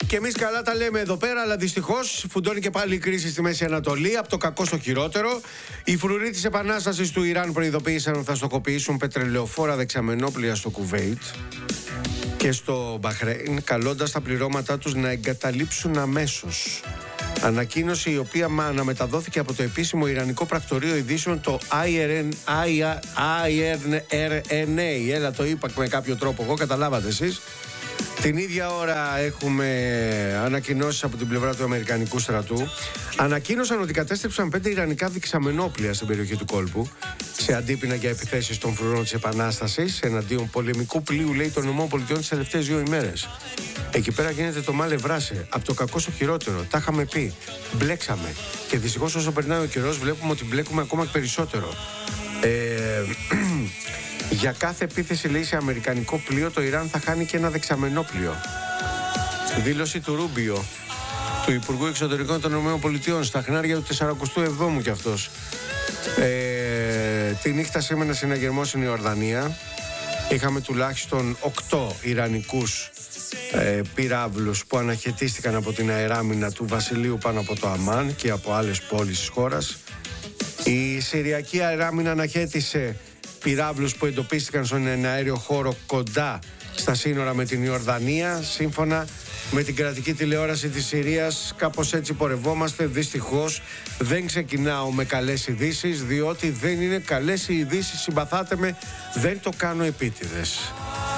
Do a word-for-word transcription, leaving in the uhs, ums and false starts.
Και εμείς καλά τα λέμε εδώ πέρα, αλλά δυστυχώς φουντώνει και πάλι η κρίση στη Μέση Ανατολή, από το κακό στο χειρότερο. Οι φρουροί της επανάστασης του Ιράν προειδοποίησαν ότι θα στοχοποιήσουν πετρελαιοφόρα δεξαμενόπλια στο Κουβέιτ και στο Μπαχρέιν, καλώντας τα πληρώματά τους να εγκαταλείψουν αμέσως. Ανακοίνωση η οποία αναμεταδόθηκε από το επίσημο Ιρανικό πρακτορείο ειδήσεων, το άι αρ εν έι. Έλα, το είπα με κάποιο τρόπο εγώ, καταλάβατε εσείς. Την ίδια ώρα έχουμε ανακοινώσεις από την πλευρά του Αμερικανικού στρατού. Ανακοίνωσαν ότι κατέστρεψαν πέντε ιρανικά δεξαμενόπλια στην περιοχή του κόλπου, σε αντίπεινα για επιθέσεις των φρουρών της Επανάστασης εναντίον πολεμικού πλοίου, λέει, των ΗΠΑ τις τελευταίες δύο ημέρες. Εκεί πέρα γίνεται το μάλε βράσε, από το κακό στο χειρότερο. Τα είχαμε πει, μπλέξαμε. Και δυστυχώς όσο περνάει ο καιρός βλέπουμε ότι μπλέκουμε ακόμα περισσότερο. Ε, για κάθε επίθεση, λέει, σε αμερικανικό πλοίο, το Ιράν θα χάνει και ένα δεξαμενόπλιο. Δήλωση του Ρούμπιο, του Υπουργού Εξωτερικών των ΗΠΑ, στα χνάρια του σαράντα εβδόμου κι αυτός. Ε, τη νύχτα σήμερα συναγερμό στην Ιορδανία. Είχαμε τουλάχιστον οκτώ ιρανικούς ε, πυράβλους που αναχαιτίστηκαν από την αεράμινα του Βασιλείου πάνω από το Αμάν και από άλλες πόλεις της χώρας. Η Συριακή αεράμινα αναχέτησε πυράβλους που εντοπίστηκαν στον εναέριο χώρο κοντά στα σύνορα με την Ιορδανία. Σύμφωνα με την κρατική τηλεόραση της Συρίας, κάπως έτσι πορευόμαστε. Δυστυχώς δεν ξεκινάω με καλές ειδήσεις, διότι δεν είναι καλές οι ειδήσεις, συμπαθάτε με, δεν το κάνω επίτηδες.